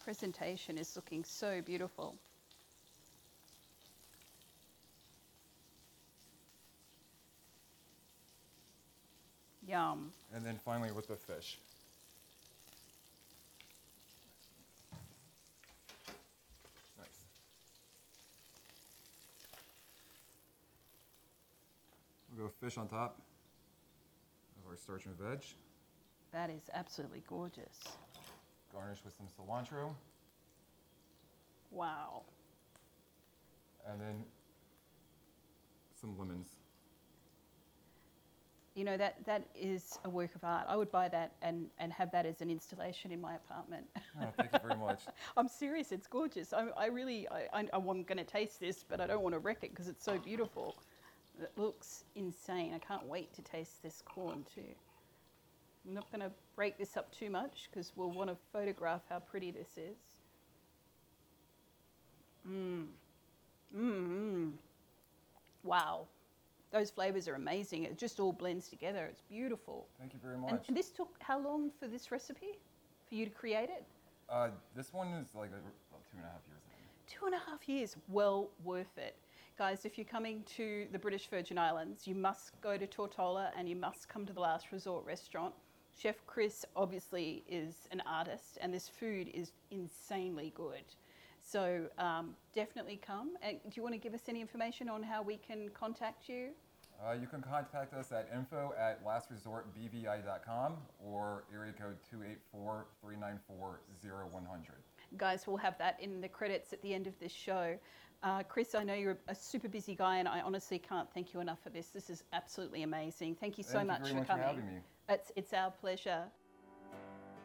Presentation is looking so beautiful. Yum. And then finally with the fish. Nice. We'll go fish on top of our starch and veg. That is absolutely gorgeous. Garnish with some cilantro. Wow. And then some lemons. You know, that is a work of art. I would buy that and have that as an installation in my apartment. Oh, thank you very much. I'm serious, it's gorgeous. I'm going to taste this, but I don't want to wreck it because it's so beautiful. It looks insane. I can't wait to taste this corn too. I'm not going to break this up too much because we'll want to photograph how pretty this is. Wow. Those flavors are amazing. It just all blends together. It's beautiful. Thank you very much. And this took how long for this recipe? For you to create it? This one is like about 2.5 years in. 2.5 years. Well worth it. Guys, if you're coming to the British Virgin Islands, you must go to Tortola and you must come to the Last Resort restaurant. Chef Chris obviously is an artist and this food is insanely good. So definitely come. And do you want to give us any information on how we can contact you? You can contact us at info@lastresortbvi.com or area code 284-394-0100. Guys, we'll have that in the credits at the end of this show. Chris, I know you're a super busy guy and I honestly can't thank you enough for this. This is absolutely amazing. Thank you so much for coming. Thank you very much for having me. It's our pleasure.